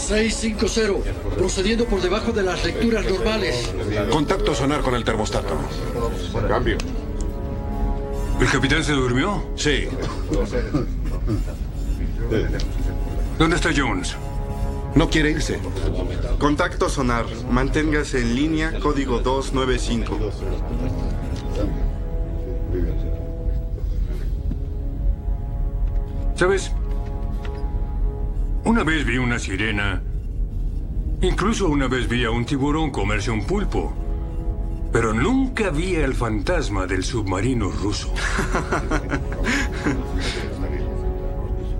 650, procediendo por debajo de las lecturas normales. Contacto sonar con el termostato. Cambio. ¿El capitán se durmió? Sí. ¿Dónde está Jones? No quiere irse. Contacto sonar. Manténgase en línea, código 295. ¿Sabes? Una vez vi una sirena. Incluso una vez vi a un tiburón comerse un pulpo. Pero nunca vi al fantasma del submarino ruso.